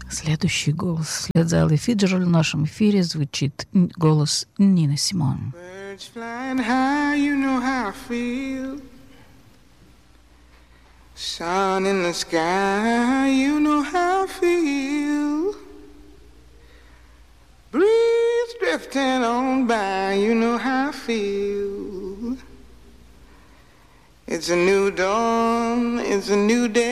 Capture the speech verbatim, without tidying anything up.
Следующий голос вслед за Эллой Фиджеральд в нашем эфире звучит голос Нины Симон. Birds flying high, you know how I feel. Sun in the sky, you know how I feel. Breeze drifting on by, you know how I feel. It's a new dawn, it's a new day.